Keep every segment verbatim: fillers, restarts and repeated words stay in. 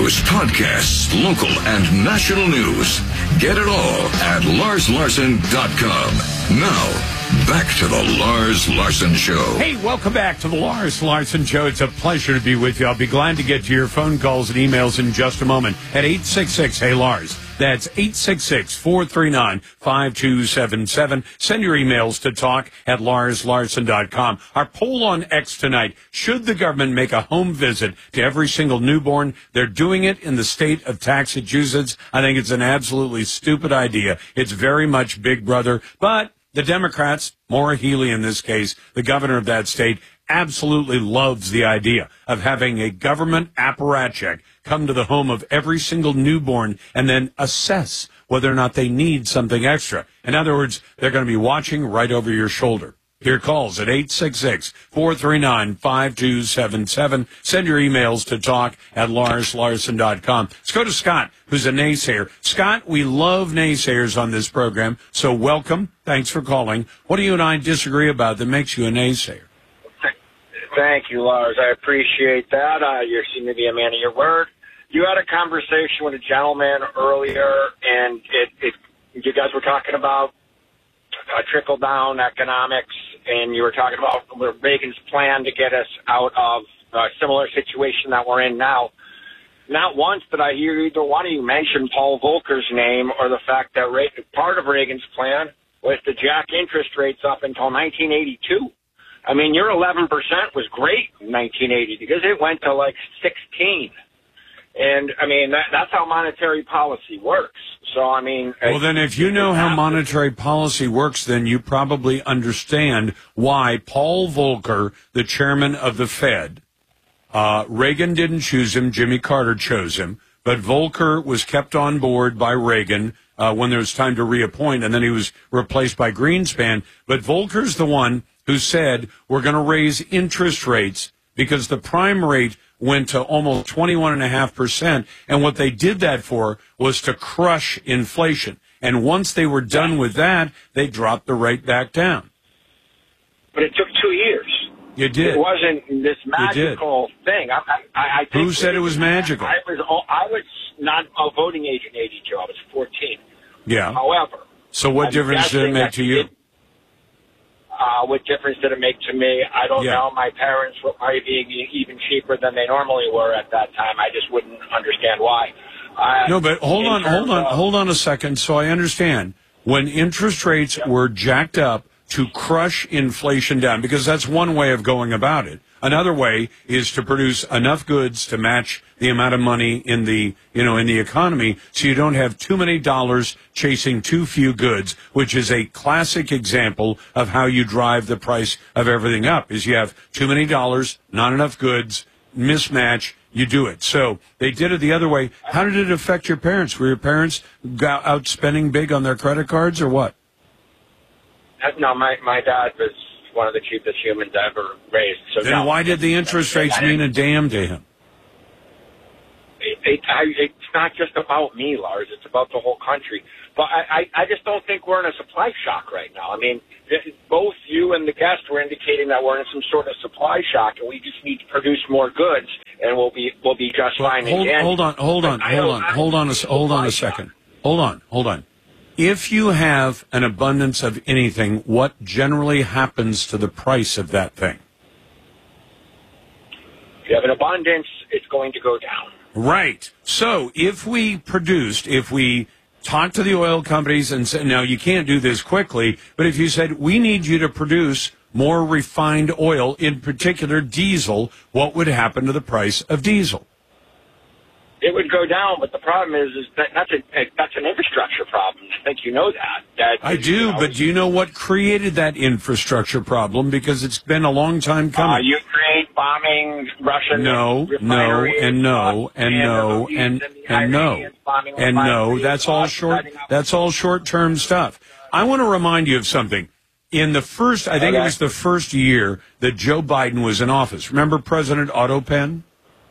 interviews, podcasts, local and national news. Get it all at lars larson dot com. Now, back to the Lars Larson Show. Hey, welcome back to the Lars Larson Show. It's a pleasure to be with you. I'll be glad to get to your phone calls and emails in just a moment at eight six six, hey Lars. That's eight six six, four three nine, five two seven seven. Send your emails to talk at lars larson dot com. Our poll on X tonight, should the government make a home visit to every single newborn? They're doing it in the state of Massachusetts. I think it's an absolutely stupid idea. It's very much Big Brother, but the Democrats, Maura Healey in this case, the governor of that state, absolutely loves the idea of having a government apparatchik come to the home of every single newborn and then assess whether or not they need something extra. In other words, they're going to be watching right over your shoulder. Your calls at eight six six, four three nine, five two seven seven. Send your emails to talk at lars larson dot com. Let's go to Scott, who's a naysayer. Scott, we love naysayers on this program, so welcome. Thanks for calling. What do you and I disagree about that makes you a naysayer? Thank you, Lars. I appreciate that. Uh, you seem to be a man of your word. You had a conversation with a gentleman earlier, and it, it you guys were talking about uh, trickle-down economics, and you were talking about Reagan's plan to get us out of a similar situation that we're in now. Not once did I hear either one of you mention Paul Volcker's name or the fact that Re- part of Reagan's plan was to jack interest rates up until nineteen eighty-two. I mean, your eleven percent was great in nineteen eighty because it went to like sixteen. And, I mean, that, that's how monetary policy works. So, I mean... Well, then if you know how monetary policy works, then you probably understand why Paul Volcker, the chairman of the Fed, uh, Reagan didn't choose him, Jimmy Carter chose him, but Volcker was kept on board by Reagan uh, when there was time to reappoint, and then he was replaced by Greenspan. But Volcker's the one who said, we're going to raise interest rates because the prime rate went to almost twenty-one point five percent, and what they did that for was to crush inflation. And once they were done with that, they dropped the rate back down. But it took two years. You did. It wasn't this magical thing. I, I, I think Who said it was magical? I was, I was not a voting age in eighty-two. I was fourteen. Yeah. However. So what I'm difference did it make to you? It, Uh, what difference did it make to me? I don't yeah. know. My parents were probably being even cheaper than they normally were at that time. I just wouldn't understand why. Uh, no, but hold on, hold on, of, hold on a second. So I understand when interest rates yeah. were jacked up to crush inflation down, because that's one way of going about it. Another way is to produce enough goods to match the amount of money in the, you know, in the economy, so you don't have too many dollars chasing too few goods, which is a classic example of how you drive the price of everything up, is you have too many dollars, not enough goods, mismatch, you do it. So they did it the other way. How did it affect your parents? Were your parents out spending big on their credit cards or what? No, my, my dad was one of the cheapest humans ever raised. So then no, why did the interest rates mean a damn to him? It, it, I, it's not just about me, Lars. It's about the whole country. But I, I, I just don't think we're in a supply shock right now. I mean, both you and the guest were indicating that we're in some sort of supply shock, and we just need to produce more goods, and we'll be we'll be just well, fine hold, again. Hold on, hold on, hold on, hold on, a, hold on a second. Hold on, hold on. If you have an abundance of anything, what generally happens to the price of that thing? If you have an abundance, it's going to go down. Right. So if we produced, if we talked to the oil companies and said, now you can't do this quickly, but if you said, we need you to produce more refined oil, in particular diesel, what would happen to the price of diesel? It would go down, but the problem is, is that that's, a, that's an infrastructure problem. I think you know that. that I do, you know, but do you know what created that infrastructure problem? Because it's been a long time coming. Uh, Ukraine bombing Russian No, no, and no, and no, and and no, and no. That's all short. That's all short-term stuff. I want to remind you of something. In the first, I think okay. it was the first year that Joe Biden was in office. Remember President Otto Penn?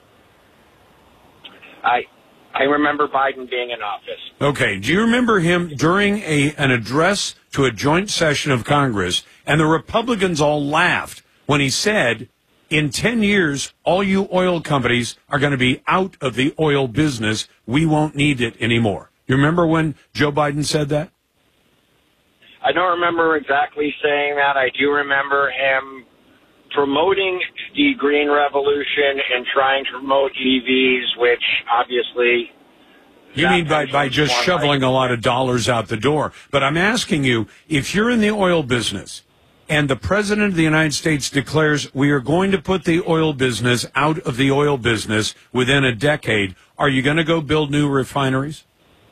I I remember Biden being in office. Okay. Do you remember him during a an address to a joint session of Congress, and the Republicans all laughed when he said, In ten years, all you oil companies are going to be out of the oil business. We won't need it anymore. You remember when Joe Biden said that? I don't remember exactly saying that. I do remember him promoting the green revolution and trying to promote E Vs, which obviously... You mean by, by just shoveling a lot of dollars out the door. But I'm asking you, if you're in the oil business and the president of the United States declares we are going to put the oil business out of the oil business within a decade, are you going to go build new refineries?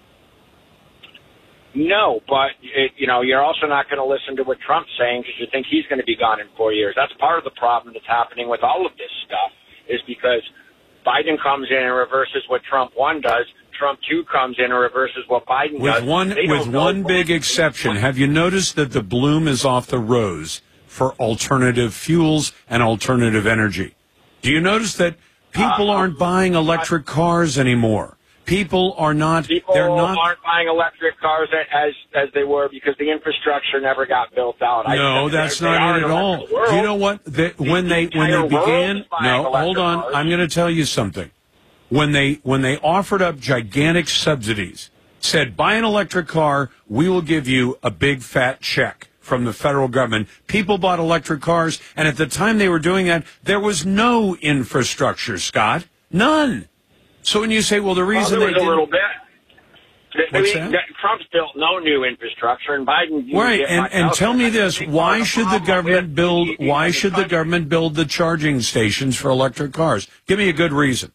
No, but, it, you know, you're also not going to listen to what Trump's saying because you think he's going to be gone in four years. That's part of the problem that's happening with all of this stuff is because Biden comes in and reverses what Trump one does. Trump two comes in and reverses what Biden with does. One, with one big exception. Have you noticed that the bloom is off the rose for alternative fuels and alternative energy? Do you notice that people uh, aren't buying electric cars anymore? People are not. People they're not, aren't buying electric cars as as they were because the infrastructure never got built out. No, I, that's not it at all. Do you know what? The, when they when they began, no, hold on. Cars. I'm going to tell you something. When they when they offered up gigantic subsidies, said buy an electric car, we will give you a big fat check from the federal government. People bought electric cars, and at the time they were doing that, there was no infrastructure, Scott, none. So when you say, well, the reason well, there was they a little bit. What's I mean, that? Trump's built no new infrastructure, and Biden. Right, and and tell me this: why should the government build? Why should the government build the charging stations for electric cars? Give me a good reason.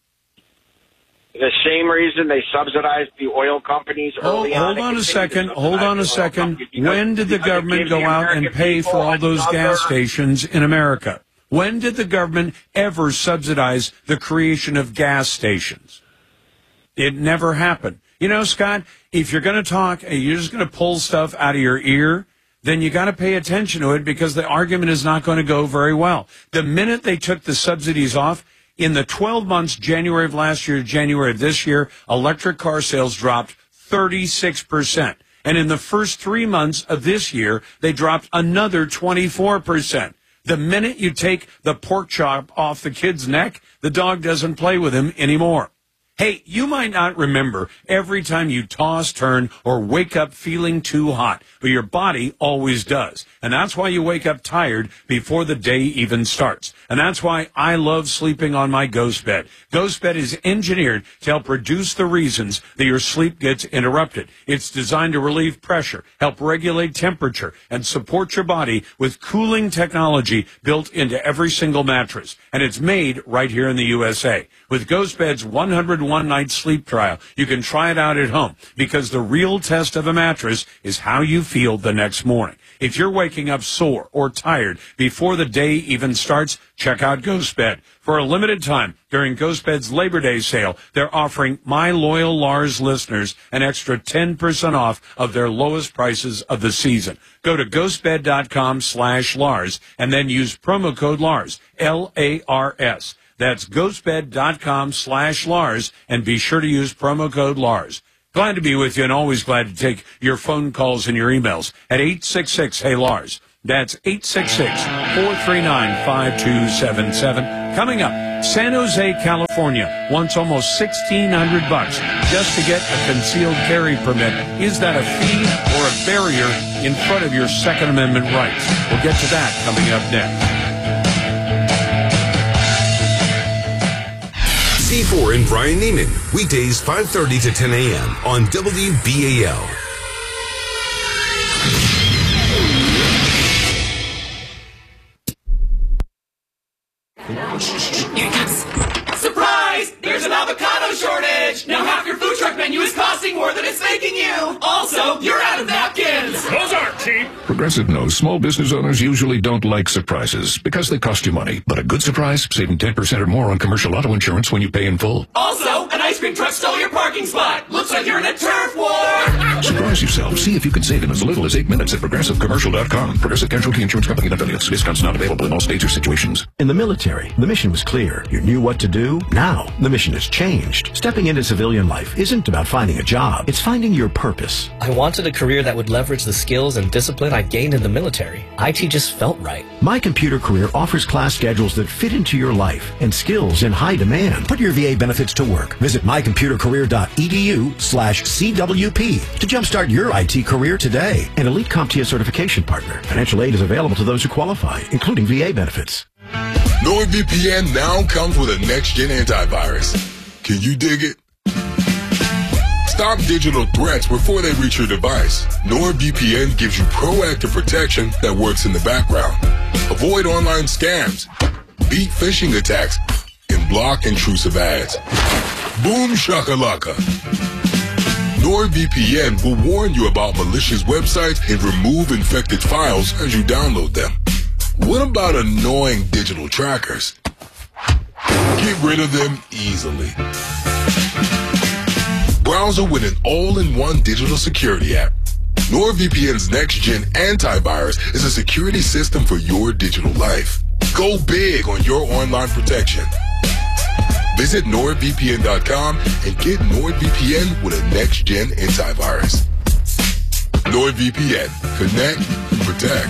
The same reason they subsidized the oil companies early oh, on. Hold on a second. Hold on a second. When did the government go out and pay for all those gas stations in America? When did the government ever subsidize the creation of gas stations? It never happened. You know, Scott, if you're going to talk, you're just going to pull stuff out of your ear, then you got to pay attention to it because the argument is not going to go very well. The minute they took the subsidies off, in the twelve months, January of last year, January of this year, electric car sales dropped thirty-six percent. And in the first three months of this year, they dropped another twenty-four percent. The minute you take the pork chop off the kid's neck, the dog doesn't play with him anymore. Hey, you might not remember every time you toss, turn, or wake up feeling too hot, but your body always does. And that's why you wake up tired before the day even starts. And that's why I love sleeping on my Ghost Bed. Ghost Bed is engineered to help reduce the reasons that your sleep gets interrupted. It's designed to relieve pressure, help regulate temperature, and support your body with cooling technology built into every single mattress. And it's made right here in the U S A. With Ghost Bed's one hundred one night sleep trial, you can try it out at home because the real test of a mattress is how you feel the next morning. If you're waking up sore or tired before the day even starts, check out Ghost Bed. For a limited time during Ghost Bed's Labor Day sale, they're offering my loyal Lars listeners an extra ten percent off of their lowest prices of the season. Go to ghostbed.com slash Lars and then use promo code Lars, L A R S. That's ghostbed.com slash Lars, and be sure to use promo code Lars. Glad to be with you and always glad to take your phone calls and your emails at eight six six, hey Lars. That's eight six six, four three nine, five two seven seven. Coming up, San Jose, California wants almost sixteen hundred bucks just to get a concealed carry permit. Is that a fee or a barrier in front of your Second Amendment rights? We'll get to that coming up next. C four and Brian Neiman, weekdays five thirty to ten a.m. on W B A L. Here it comes. Surprise! There's an avocado shortage! Now half your food truck menu is costing more than it's making you! Also, you're out of napkins! Those aren't cheap! Progressive knows small business owners usually don't like surprises because they cost you money. But a good surprise, saving ten percent or more on commercial auto insurance when you pay in full. Also, an ice cream truck stole your parking spot. Looks like you're in a turf war. Surprise yourself. See if you can save in as little as eight minutes at Progressive Commercial dot com. Progressive Casualty Insurance Company and affiliates. Discounts not available in all states or situations. In the military, the mission was clear. You knew what to do. Now, the mission has changed. Stepping into civilian life isn't about finding a job. It's finding your purpose. I wanted a career that would leverage the skills and discipline I gained in the military. I T just felt right. My Computer Career offers class schedules that fit into your life and skills in high demand. Put your V A benefits to work. Visit my computer career dot e d u slash C W P to jumpstart your I T career today. An elite CompTIA certification partner. Financial aid is available to those who qualify, including V A benefits. NordVPN now comes with a next-gen antivirus. Can you dig it? Stop digital threats before they reach your device. NordVPN gives you proactive protection that works in the background. Avoid online scams, beat phishing attacks, and block intrusive ads. Boom shakalaka. NordVPN will warn you about malicious websites and remove infected files as you download them. What about annoying digital trackers? Get rid of them easily. Browser with an all-in-one digital security app. NordVPN's next-gen antivirus is a security system for your digital life. Go big on your online protection. Visit Nord V P N dot com and get NordVPN with a next-gen antivirus. NordVPN. Connect and protect.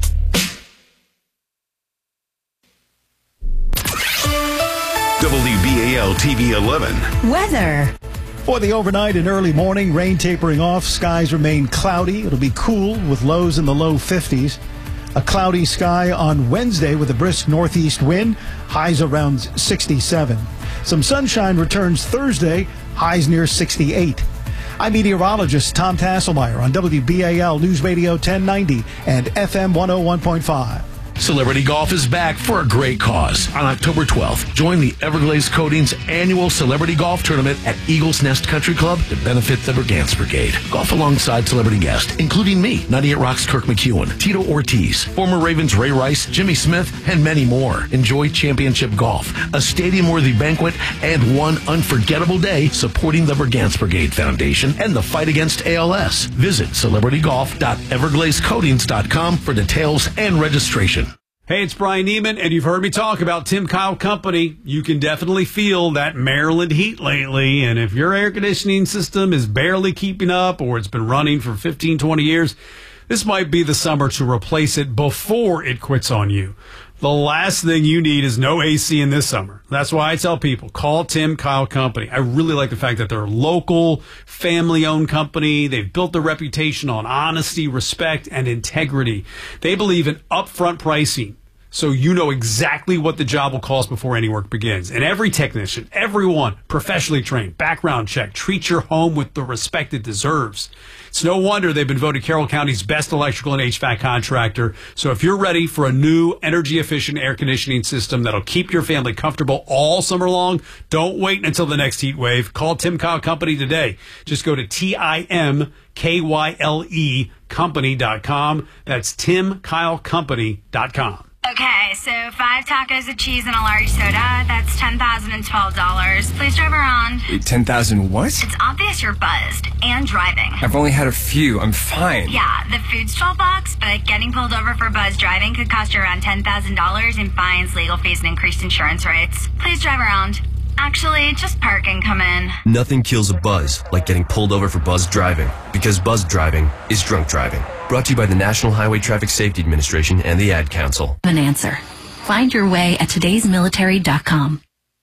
W B A L T V eleven. Weather. For the overnight and early morning, rain tapering off. Skies remain cloudy. It'll be cool with lows in the low fifties. A cloudy sky on Wednesday with a brisk northeast wind. Highs around sixty-seven. Some sunshine returns Thursday. Highs near sixty-eight. I'm meteorologist Tom Tasselmeyer on W B A L News Radio ten ninety and F M one oh one point five. Celebrity Golf is back for a great cause. On October twelfth, join the Everglades Coatings annual Celebrity Golf Tournament at Eagles Nest Country Club to benefit the Brigance Brigade. Golf alongside celebrity guests, including me, ninety-eight Rock's Kirk McEwen, Tito Ortiz, former Ravens Ray Rice, Jimmy Smith, and many more. Enjoy championship golf, a stadium-worthy banquet, and one unforgettable day supporting the Brigance Brigade Foundation and the fight against A L S. Visit celebrity golf dot everglades coatings dot com for details and registration. Hey, it's Brian Neiman, and you've heard me talk about Tim Kyle Company. You can definitely feel that Maryland heat lately, and if your air conditioning system is barely keeping up or it's been running for fifteen, twenty years, this might be the summer to replace it before it quits on you. The last thing you need is no A C in this summer. That's why I tell people, call Tim Kyle Company. I really like the fact that they're a local, family-owned company. They've built their reputation on honesty, respect, and integrity. They believe in upfront pricing, so you know exactly what the job will cost before any work begins. And every technician, everyone, professionally trained, background check, treat your home with the respect it deserves. It's no wonder they've been voted Carroll County's best electrical and H V A C contractor. So if you're ready for a new energy-efficient air conditioning system that'll keep your family comfortable all summer long, don't wait until the next heat wave. Call Tim Kyle Company today. Just go to T I M K Y L E company dot com. That's Tim Kyle Company dot com. Okay, so five tacos of cheese and a large soda. That's ten thousand twelve dollars. Please drive around. Wait, ten thousand what? It's obvious you're buzzed and driving. I've only had a few. I'm fine. Yeah, the food's twelve bucks, but getting pulled over for buzz driving could cost you around ten thousand dollars in fines, legal fees, and increased insurance rates. Please drive around. Actually, just park and come in. Nothing kills a buzz like getting pulled over for buzz driving, because buzz driving is drunk driving. Brought to you by the National Highway Traffic Safety Administration and the Ad Council. An answer. Find your way at todays military dot com.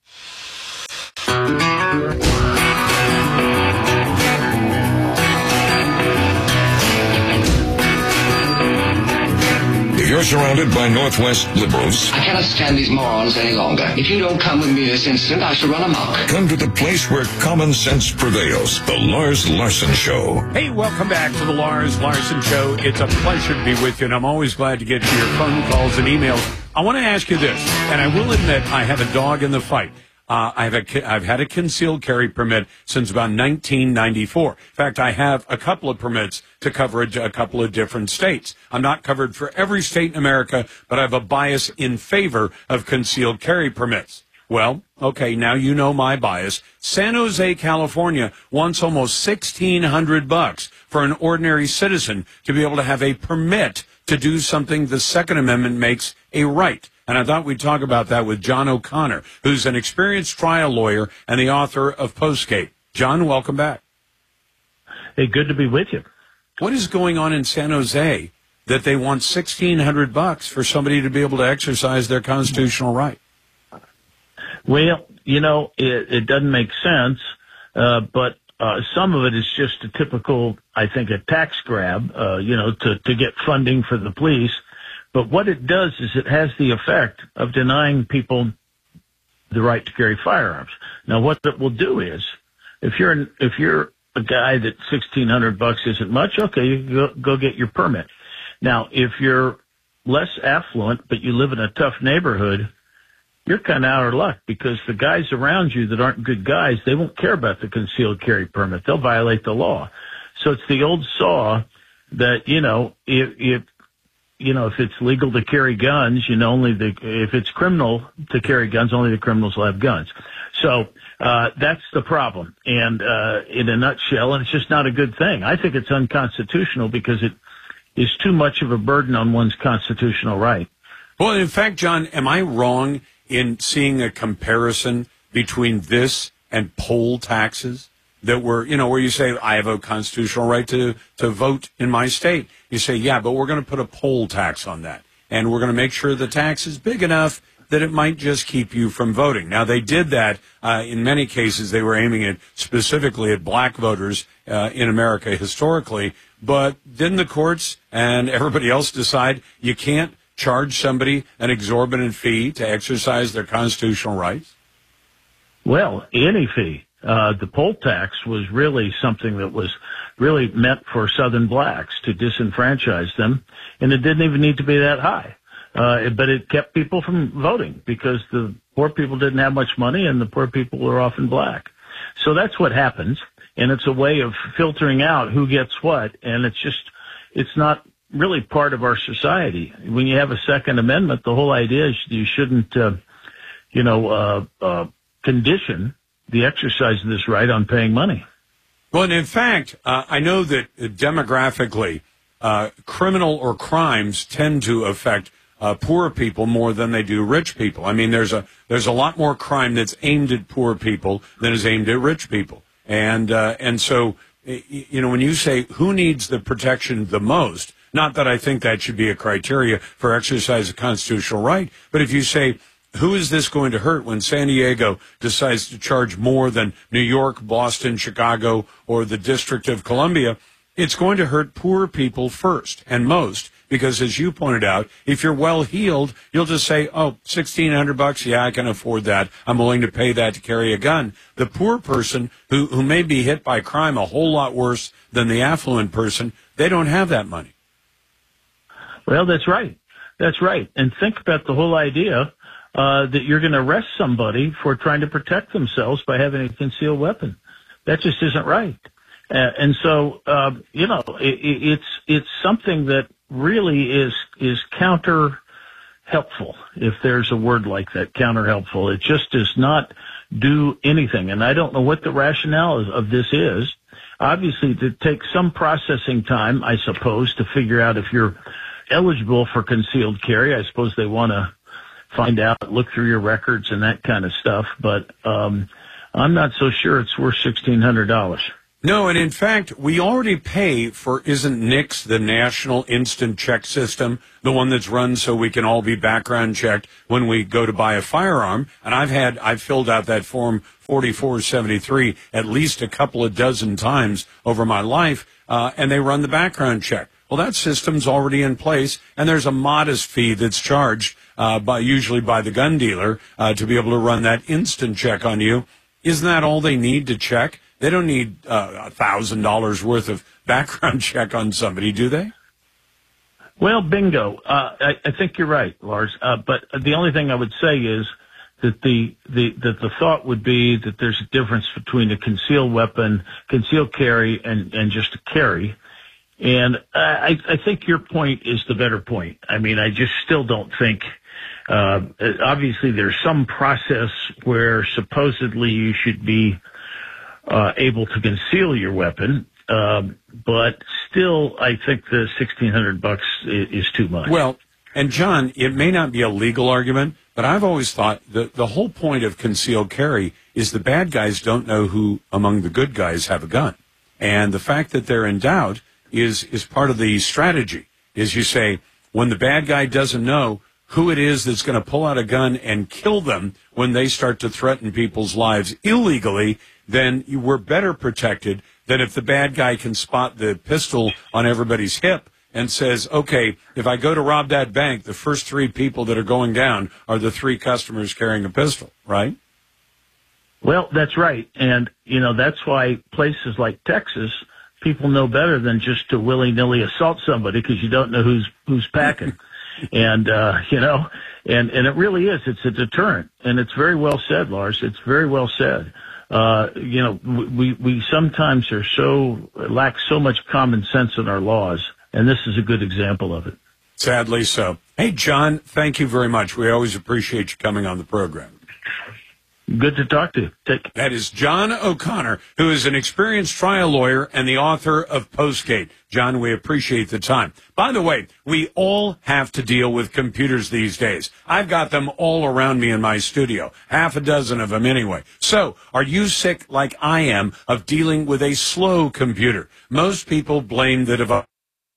If you're surrounded by Northwest liberals, I cannot stand these morons any longer. If you don't come with me this instant, I shall run amok. come to the place where common sense prevails. The Lars Larson Show. Hey, welcome back to the Lars Larson Show. It's a pleasure to be with you, and I'm always glad to get to your phone calls and emails. I want to ask you this, and I will admit I have a dog in the fight. Uh, I've, a, I've had a concealed carry permit since about nineteen ninety-four. In fact, I have a couple of permits to cover a, a couple of different states. I'm not covered for every state in America, but I have a bias in favor of concealed carry permits. Well, okay, now you know my bias. San Jose, California wants almost sixteen hundred bucks for an ordinary citizen to be able to have a permit to do something the Second Amendment makes a right. And I thought we'd talk about that with John O'Connor, who's an experienced trial lawyer and the author of Postgate. John, welcome back. Hey, good to be with you. What is going on in San Jose that they want sixteen hundred bucks for somebody to be able to exercise their constitutional right? Well, you know, it, it doesn't make sense, uh, but uh, some of it is just a typical, I think, a tax grab, uh, you know, to, to get funding for the police. But what it does is it has the effect of denying people the right to carry firearms. Now, what that will do is, if you're an, if you're a guy that sixteen hundred bucks isn't much, okay, you can go, go get your permit. Now, if you're less affluent but you live in a tough neighborhood, you're kind of out of luck, because the guys around you that aren't good guys, they won't care about the concealed carry permit. They'll violate the law. So it's the old saw that, you know, if, if you know, if it's legal to carry guns, you know, only the, if it's criminal to carry guns, only the criminals will have guns. So, uh, that's the problem. And, uh, in a nutshell, and it's just not a good thing. I think it's unconstitutional because it is too much of a burden on one's constitutional right. Well, in fact, John, am I wrong in seeing a comparison between this and poll taxes that were, you know, where you say, I have a constitutional right to, to vote in my state. You say, yeah, but we're going to put a poll tax on that. And we're going to make sure the tax is big enough that it might just keep you from voting. Now, they did that. Uh, in many cases, they were aiming it specifically at black voters uh, in America historically. But didn't the courts and everybody else decide you can't charge somebody an exorbitant fee to exercise their constitutional rights? Well, any fee. Uh, the poll tax was really something that was really meant for Southern blacks to disenfranchise them, and it didn't even need to be that high. Uh, but it kept people from voting because the poor people didn't have much money and the poor people were often black. So that's what happens, and it's a way of filtering out who gets what, and it's just, it's not really part of our society. When you have a Second Amendment, the whole idea is you shouldn't, uh, you know, uh, uh, condition the exercise of this right on paying money. Well, and in fact, uh, I know that demographically, uh, criminal or crimes tend to affect uh, poor people more than they do rich people. I mean, there's a there's a lot more crime that's aimed at poor people than is aimed at rich people, and uh, and so you know when you say who needs the protection the most. Not that I think that should be a criteria for exercise of constitutional right, but if you say, who is this going to hurt when San Diego decides to charge more than New York, Boston, Chicago, or the District of Columbia, it's going to hurt poor people first and most, because as you pointed out, if you're well-heeled, you'll just say, oh, sixteen hundred bucks, yeah, I can afford that. I'm willing to pay that to carry a gun. The poor person who, who may be hit by crime a whole lot worse than the affluent person, they don't have that money. Well, that's right. That's right. And think about the whole idea uh, that you're going to arrest somebody for trying to protect themselves by having a concealed weapon. That just isn't right. Uh, and so, uh, you know, it, it's it's something that really is is counter helpful, if there's a word like that, counter helpful. It just does not do anything. And I don't know what the rationale of this is. Obviously, it takes some processing time, I suppose, to figure out if you're eligible for concealed carry. I suppose they want to find out, look through your records and that kind of stuff. But um, I'm not so sure it's worth sixteen hundred dollars. No, and in fact, we already pay for, isn't NICS the National Instant Check System, the one that's run so we can all be background checked when we go to buy a firearm? And I've had, I've filled out that form forty-four seventy-three at least a couple of dozen times over my life, uh, and they run the background check. Well, that system's already in place, and there's a modest fee that's charged, uh, by, usually by the gun dealer, uh, to be able to run that instant check on you. Isn't that all they need to check? They don't need uh, one thousand dollars worth of background check on somebody, do they? Well, bingo. Uh, I, I think you're right, Lars. Uh, but the only thing I would say is that the, the, that the thought would be that there's a difference between a concealed weapon, concealed carry, and, and just a carry. And I, I think your point is the better point. I mean, I just still don't think, uh, obviously there's some process where supposedly you should be, uh, able to conceal your weapon. Um, but still, I think the sixteen hundred bucks is, is too much. Well, and John, it may not be a legal argument, but I've always thought that the whole point of concealed carry is the bad guys don't know who among the good guys have a gun. And the fact that they're in doubt is, is part of the strategy, is you say, when the bad guy doesn't know who it is that's going to pull out a gun and kill them when they start to threaten people's lives illegally, then you were better protected than if the bad guy can spot the pistol on everybody's hip and says, okay, if I go to rob that bank, the first three people that are going down are the three customers carrying a pistol, right? Well, that's right. And, you know, that's why places like Texas, people know better than just to willy-nilly assault somebody because you don't know who's who's packing. and, uh, you know, and, and it really is. It's a deterrent. And it's very well said, Lars. It's very well said. Uh, you know, we, we sometimes are so, lack so much common sense in our laws, and this is a good example of it. Sadly so. Hey, John, thank you very much. We always appreciate you coming on the program. Good to talk to you. Take That is John O'Connor, who is an experienced trial lawyer and the author of Postgate. John, we appreciate the time. By the way, we all have to deal with computers these days. I've got them all around me in my studio, half a dozen of them anyway. So, are you sick like I am of dealing with a slow computer? Most people blame the device.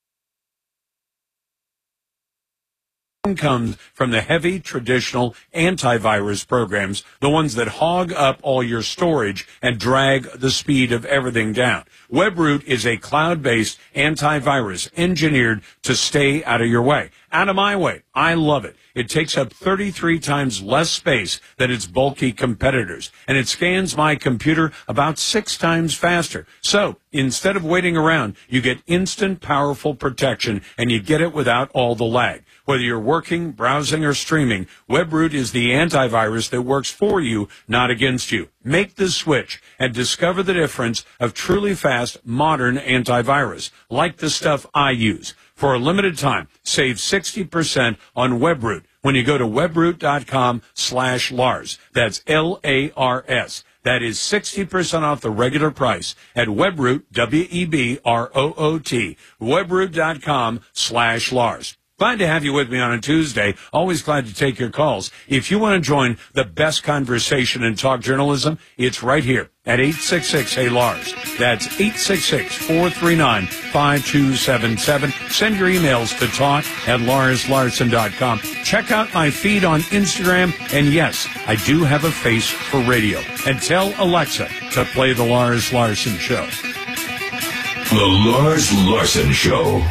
Comes from the heavy traditional antivirus programs, the ones that hog up all your storage and drag the speed of everything down. WebRoot is a cloud-based antivirus engineered to stay out of your way. Out of my way. I love it. It takes up thirty-three times less space than its bulky competitors, and it scans my computer about six times faster. So, instead of waiting around, you get instant, powerful protection, and you get it without all the lag. Whether you're working, browsing, or streaming, WebRoot is the antivirus that works for you, not against you. Make the switch and discover the difference of truly fast, modern antivirus, like the stuff I use. For a limited time, save sixty percent on WebRoot when you go to webroot.com slash Lars. That's L A R S. That is sixty percent off the regular price at WebRoot, W E B R O O T, webroot.com slash Lars. Glad to have you with me on a Tuesday. Always glad to take your calls. If you want to join the best conversation in talk journalism, it's right here at eight six six, hey Lars. That's eight six six, four three nine, five two seven seven. Send your emails to talk at lars larson dot com. Check out my feed on Instagram. And yes, I do have a face for radio. And tell Alexa to play The Lars Larson Show. The Lars Larson Show.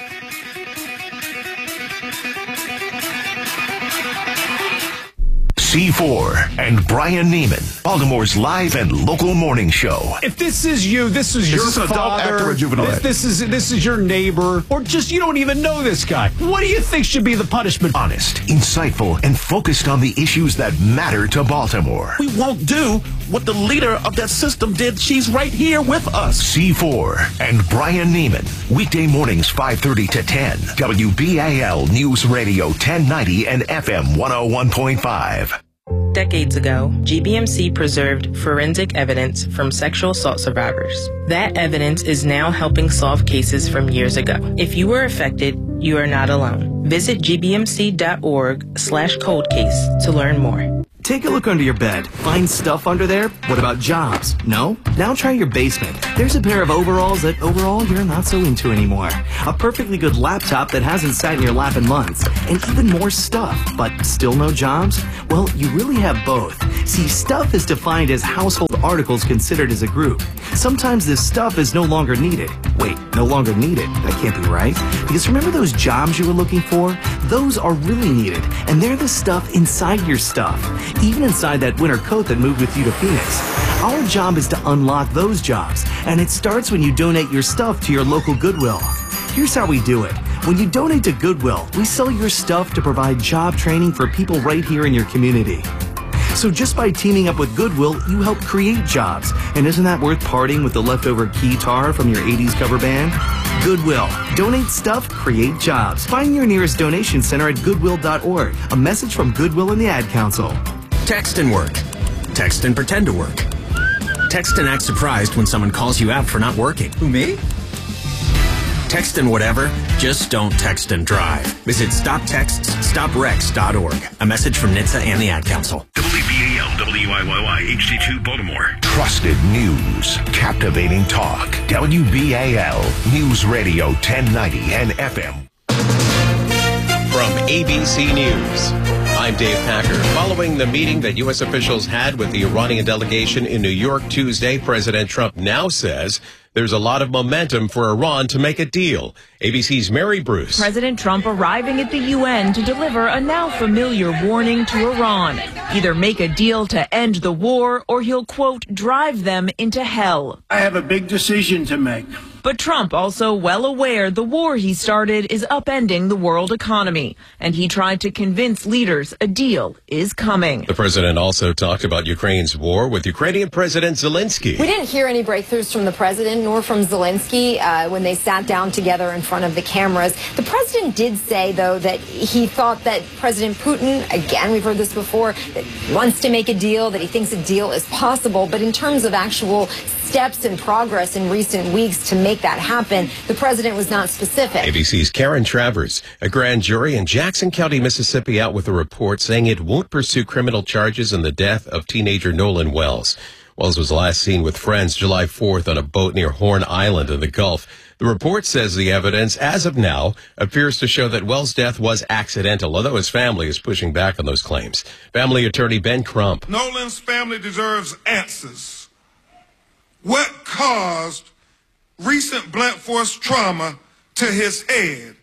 C four and Brian Neiman, Baltimore's live and local morning show. If this is you, this is, Is your this an adult, father, actor, or juvenile? This, this is this is your neighbor, or just you don't even know this guy. What do you think should be the punishment? Honest, insightful, and focused on the issues that matter to Baltimore. We won't do what the leader of that system did. She's right here with us. C four and Brian Neiman, weekday mornings five thirty to ten. W B A L News Radio ten ninety and F M one oh one point five. Decades ago, G B M C preserved forensic evidence from sexual assault survivors. That evidence is now helping solve cases from years ago. If you were affected, you are not alone. Visit gbmc.org slash cold case to learn more. Take a look under your bed. Find stuff under there? What about jobs? No? Now try your basement. There's a pair of overalls that overall you're not so into anymore. A perfectly good laptop that hasn't sat in your lap in months. And even more stuff, but still no jobs? Well, you really have both. See, stuff is defined as household articles considered as a group. Sometimes this stuff is no longer needed. Wait, no longer needed? That can't be right. Because remember those jobs you were looking for? Those are really needed, and they're the stuff inside your stuff. Even inside that winter coat that moved with you to Phoenix. Our job is to unlock those jobs, and it starts when you donate your stuff to your local Goodwill. Here's how we do it. When you donate to Goodwill, we sell your stuff to provide job training for people right here in your community. So just by teaming up with Goodwill, you help create jobs. And isn't that worth parting with the leftover keytar from your eighties cover band? Goodwill. Donate stuff, create jobs. Find your nearest donation center at goodwill dot org. A message from Goodwill and the Ad Council. Text and work. Text and pretend to work. Text and act surprised when someone calls you out for not working. Who, me? Text and whatever, just don't text and drive. Visit stop texts stop wrecks dot org. A message from N H T S A and the Ad Council. W B A L, W I Y Y, H D two, Baltimore. Trusted news, captivating talk. W B A L, News Radio ten ninety and F M. From A B C News, I'm Dave Packer. Following the meeting that U S officials had with the Iranian delegation in New York Tuesday, President Trump now says there's a lot of momentum for Iran to make a deal. A B C's Mary Bruce. President Trump arriving at the U N to deliver a now familiar warning to Iran. Either make a deal to end the war or he'll, quote, drive them into hell. I have a big decision to make. But Trump also well aware the war he started is upending the world economy, and he tried to convince leaders a deal is coming. The president also talked about Ukraine's war with Ukrainian President Zelensky. We didn't hear any breakthroughs from the president nor from Zelensky uh, when they sat down together in front of the cameras. The president did say, though, that he thought that President Putin, again, we've heard this before, that he wants to make a deal, that he thinks a deal is possible. But in terms of actual steps and progress in recent weeks to make that happen, the president was not specific. A B C's Karen Travers. A grand jury in Jackson County, Mississippi, out with a report saying it won't pursue criminal charges in the death of teenager Nolan Wells. Wells was last seen with friends July fourth on a boat near Horn Island in the Gulf. The report says the evidence, as of now, appears to show that Wells' death was accidental, although his family is pushing back on those claims. Family attorney Ben Crump. Nolan's family deserves answers. What caused recent blunt force trauma to his head?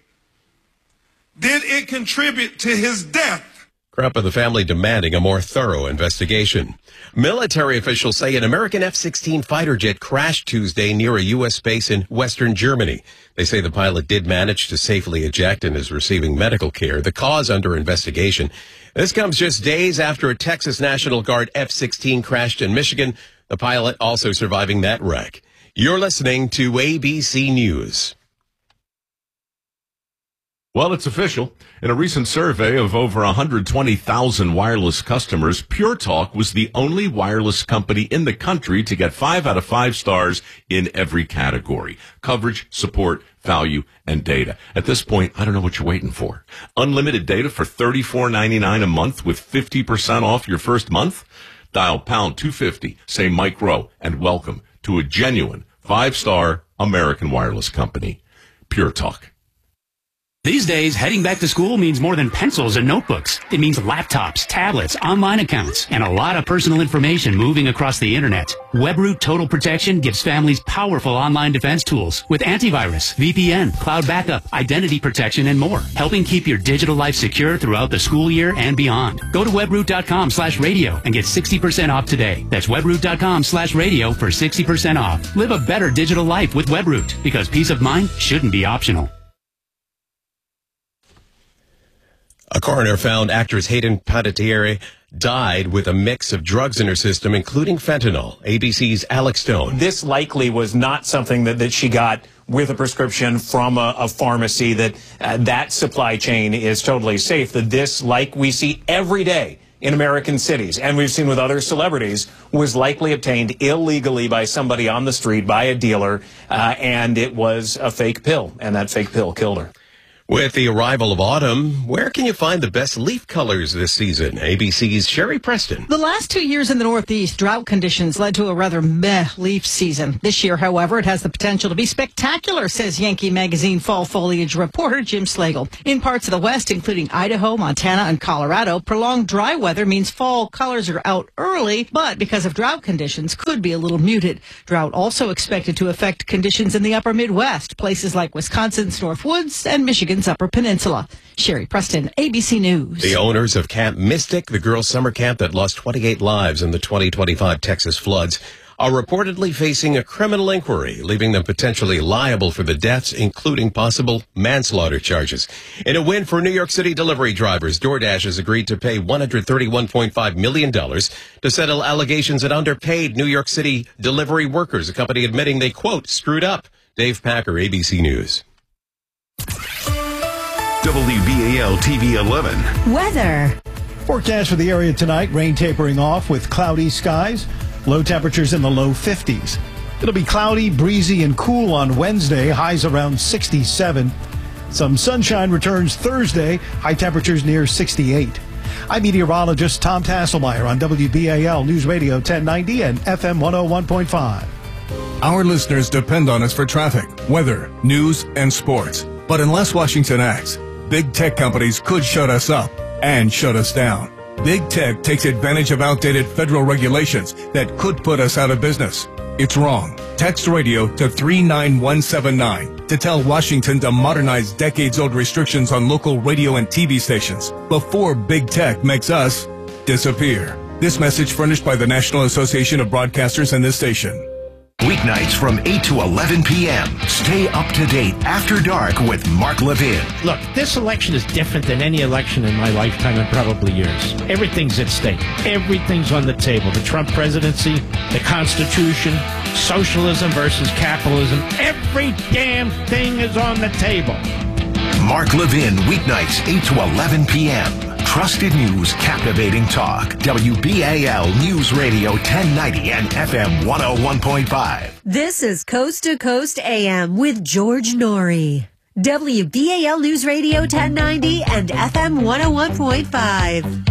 Did it contribute to his death? Crump and the family demanding a more thorough investigation. Military officials say an American F sixteen fighter jet crashed Tuesday near a U S base in western Germany. They say the pilot did manage to safely eject and is receiving medical care. The cause under investigation. This comes just days after a Texas National Guard F sixteen crashed in Michigan. The pilot also surviving that wreck. You're listening to A B C News. Well, it's official. In a recent survey of over one hundred twenty thousand wireless customers, Pure Talk was the only wireless company in the country to get five out of five stars in every category: coverage, support, value, and data. At this point, I don't know what you're waiting for. Unlimited data for thirty-four ninety-nine a month with fifty percent off your first month? Dial pound two fifty, say Mike Rowe, and welcome to a genuine five-star American wireless company. Pure Talk. These days, heading back to school means more than pencils and notebooks. It means laptops, tablets, online accounts, and a lot of personal information moving across the internet. WebRoot Total Protection gives families powerful online defense tools with antivirus, V P N, cloud backup, identity protection, and more, helping keep your digital life secure throughout the school year and beyond. Go to webroot.com slash radio and get sixty percent off today. That's webroot.com slash radio for sixty percent off. Live a better digital life with WebRoot, because peace of mind shouldn't be optional. A coroner found actress Hayden Panettiere died with a mix of drugs in her system, including fentanyl. A B C's Alex Stone. This likely was not something that, that she got with a prescription from a, a pharmacy, that uh, that supply chain is totally safe. That this, like we see every day in American cities, and we've seen with other celebrities, was likely obtained illegally by somebody on the street, by a dealer, uh, and it was a fake pill, and that fake pill killed her. With the arrival of autumn, where can you find the best leaf colors this season? A B C's Sherry Preston. The last two years in the Northeast, drought conditions led to a rather meh leaf season. This year, however, it has the potential to be spectacular, says Yankee Magazine fall foliage reporter Jim Slagle. In parts of the West, including Idaho, Montana, and Colorado, prolonged dry weather means fall colors are out early, but because of drought conditions, could be a little muted. Drought also expected to affect conditions in the upper Midwest, places like Wisconsin's North Woods and Michigan's Upper Peninsula. Sherry Preston, A B C News. The owners of Camp Mystic, the girls' summer camp that lost twenty-eight lives in the twenty twenty-five Texas floods, are reportedly facing a criminal inquiry, leaving them potentially liable for the deaths, including possible manslaughter charges. In a win for New York City delivery drivers, DoorDash has agreed to pay one hundred thirty-one point five million dollars to settle allegations it underpaid New York City delivery workers, a company admitting they, quote, screwed up Dave Packer, A B C News. W B A L T V eleven. Weather. Forecast for the area tonight, rain tapering off with cloudy skies. Low temperatures in the low fifties. It'll be cloudy, breezy, and cool on Wednesday, highs around sixty-seven. Some sunshine returns Thursday, high temperatures near sixty-eight. I'm meteorologist Tom Tasselmeyer on W B A L News Radio ten ninety and F M one oh one point five. Our listeners depend on us for traffic, weather, news, and sports. But unless Washington acts, big tech companies could shut us up and shut us down. Big tech takes advantage of outdated federal regulations that could put us out of business. It's wrong. Text radio to three nine one seven nine to tell Washington to modernize decades-old restrictions on local radio and T V stations before big tech makes us disappear. This message furnished by the National Association of Broadcasters and this station. Weeknights from eight to eleven p.m. Stay up to date after dark with Mark Levin. Look, this election is different than any election in my lifetime and probably yours. Everything's at stake. Everything's on the table. The Trump presidency, the Constitution, socialism versus capitalism. Every damn thing is on the table. Mark Levin, weeknights eight to eleven p.m. Trusted news, captivating talk. W B A L News Radio ten ninety and F M one oh one point five. This is Coast to Coast A M with George Norrie. W B A L News Radio ten ninety and F M one oh one point five.